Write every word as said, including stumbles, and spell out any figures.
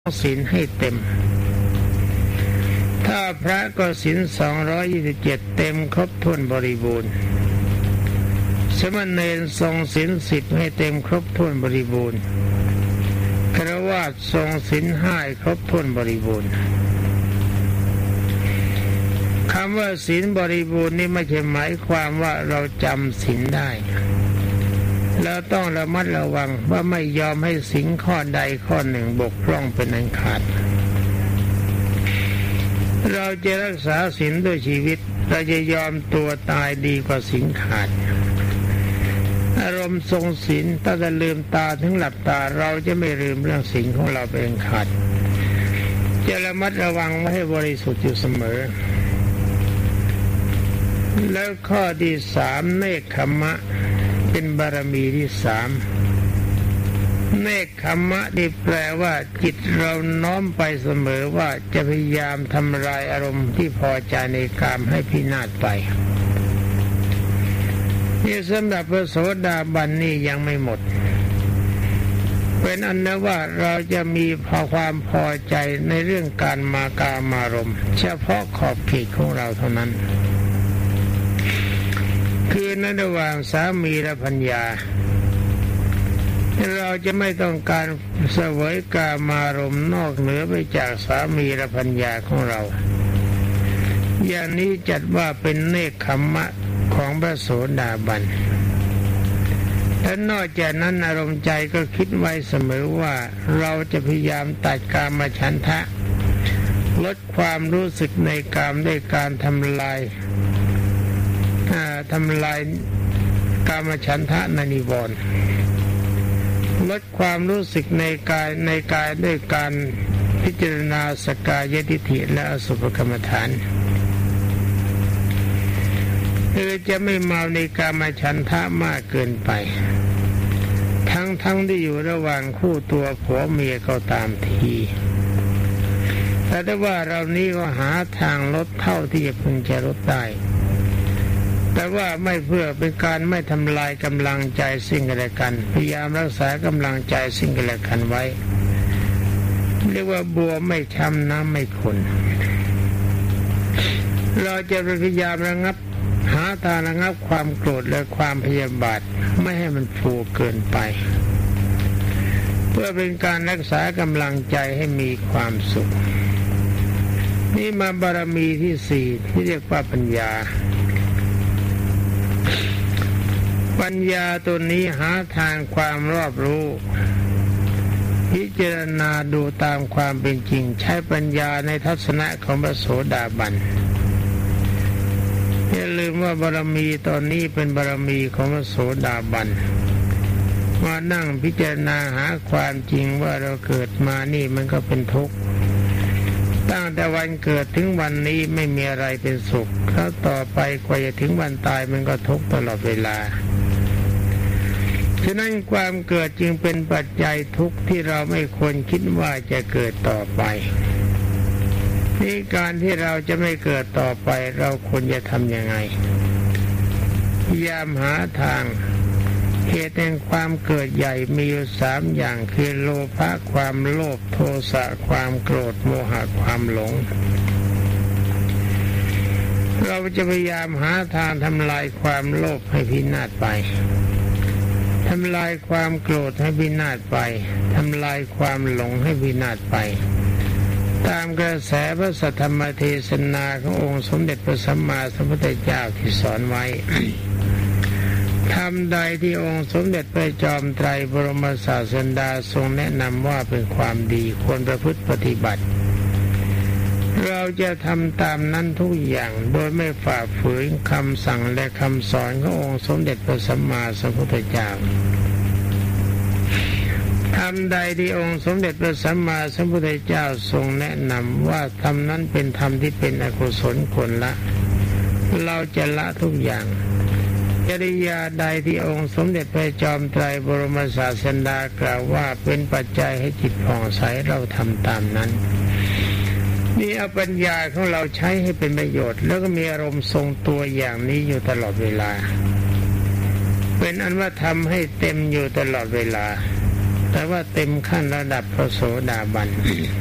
ศีลให้เต็มถ้าพระก็ศีลสองร้อยยี่สิบเจ็ดเต็มครบถ้วนบริบูรณ์สมณเณรทรงศีลสิบให้เต็มครบถ้วนบริบูรณ์ฆราวาสทรงศีลห้าครบถ้วนบริบูรณ์คำว่าศีลบริบูรณ์นี่ไม่ใช่หมายความว่าเราจำศีลได้เราต้องระมัดระวังว่าไม่ยอมให้ศีลข้อใดข้อหนึ่งบกพร่องเป็นอันขาดเราจะรักษาศีลด้วยชีวิตเราจะยอมตัวตายดีกว่าศีลขาดอารมณ์ทรงศีลตั้งแต่ลืมตาถึงหลับตาเราจะไม่ลืมเรื่องศีลของเราเป็นขาดจะระมัดระวังไม่ให้บริสุทธิ์อยู่เสมอแล้วข้อที่สามเนกขัมมะเป็นบารมีที่สามเนกขัมมะที่แปลว่าจิตเราน้อมไปเสมอว่าจะพยายามทำลายอารมณ์ที่พอใจในกามให้พินาศไปนี่สำหรับพระโสดาบันนี่ยังไม่หมดเป็นอันนั้นว่าเราจะมีพอความพอใจในเรื่องการมากามารมณ์เฉพาะขอบเขตของเราเท่านั้นคือในระหว่างสามีและภรรยาเราจะไม่ต้องการเสวยกามารมณ์นอกเหนือไปจากสามีและภรรยาของเราอย่างนี้จัดว่าเป็นเนกขัมมะของพระโสดาบันและนอกจากนั้นอารมณ์ใจก็คิดไว้เสมอว่าเราจะพยายามตัดกามฉันทะลดความรู้สึกในกามด้วยการทำลายทำลายกามฉันทะในนิวรณ์ลดความรู้สึกในกายในกายด้วยการพิจารณาสกายทิฏฐิและอสุภกรรมฐานคือจะไม่เมาในกามฉันทะมากเกินไปทั้งทั้งที่อยู่ระหว่างคู่ตัวผัวเมียก็ตามทีแต่ถ้าว่าเรานี้ก็หาทางลดเท่าที่จะพึงจะลดได้แต่ว่าไม่เพื่อเป็นการไม่ทำลายกำลังใจซึ่งกันและกันพยายามรักษากำลังใจซึ่งกันและกันไว้เรียกว่าบัวไม่ช้ำน้ำไม่ขุ่นเราจะพยายามระงับหาทางระงับความโกรธและความพยาบาทไม่ให้มันฟูเกินไปเพื่อเป็นการรักษากำลังใจให้มีความสุขนี่มาบารมีที่สี่ที่เรียกว่าปัญญาปัญญาตัวนี้หาทางความรอบรู้พิจารณาดูตามความเป็นจริงใช้ปัญญาในทัศนะของพระโสดาบันอย่าลืมว่าบารมีตอนนี้เป็นบารมีของพระโสดาบันมานั่งพิจารณาหาความจริงว่าเราเกิดมานี่มันก็เป็นทุกข์ตั้งแต่วันเกิดถึงวันนี้ไม่มีอะไรเป็นสุขแล้วต่อไปกว่าจะถึงวันตายมันก็ทุกข์ตลอดเวลาฉะนั้นความเกิดจึงเป็นปัจจัยทุกข์ที่เราไม่ควรคิดว่าจะเกิดต่อไปนี่การที่เราจะไม่เกิดต่อไปเราควรจะทำยังไงพยายามหาทางเหตุแห่งความเกิดใหญ่มีอยู่สามอย่างคือโลภะความโลภโทสะความโกรธโมหะความหลงเราจะพยายามหาทางทำลายความโลภให้พินาศไปทำลายความโกรธให้พินาศไปทำลายความหลงให้พินาศไปตามกระแสพระสัทธรรมเทศนาขององค์สมเด็จพระสัมมาสัมพุทธเจ้าที่สอนไว้ธรรมใดที่องค์สมเด็จพระจอมไตรบรมศาสดาทรงแนะนำว่าเป็นความดีควรประพฤติปฏิบัติเราจะทำตามนั้นทุกอย่างโดยไม่ฝ่าฝืนคำสั่งและคำสอนขององค์สมเด็จพระสัมมาสัมพุทธเจ้าธรรมใดที่องค์สมเด็จพระสัมมาสัมพุทธเจ้าทรงแนะนำว่าธรรมนั้นเป็นธรรมที่เป็นอกุศลควรละเราจะละทุกอย่างจริยาใดที่องค์สมเด็จพระจอมไตรบรมศาสดากล่าวว่าเป็นปัจจัยให้จิตผ่องใสเราทำตามนั้นนี่เอาปัญญาของเราใช้ให้เป็นประโยชน์แล้วก็มีอารมณ์ทรงตัวอย่างนี้อยู่ตลอดเวลาเป็นอันว่าทำให้เต็มอยู่ตลอดเวลาแต่ว่าเต็มขั้นระดับพระโสดาบัน